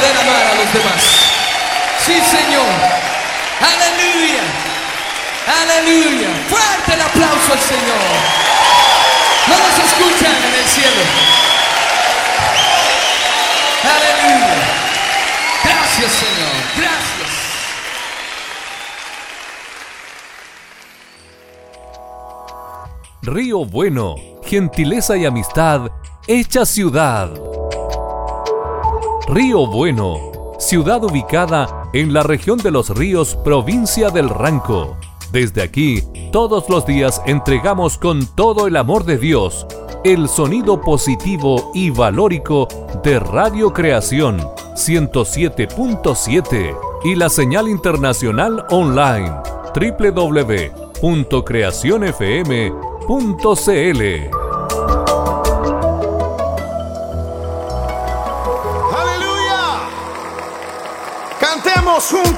poder amar a los demás. Sí, Señor. Aleluya. Aleluya. Fuerte el aplauso al Señor. No nos escuchan en el cielo. Aleluya. Gracias, Señor. Gracias. Río Bueno, gentileza y amistad hecha ciudad. Río Bueno, ciudad ubicada en la región de Los Ríos, provincia del Ranco. Desde aquí, todos los días entregamos con todo el amor de Dios el sonido positivo y valórico de Radio Creación 107.7 y la señal internacional online www.creacionfm.cl. ¡Aleluya! Cantemos juntos.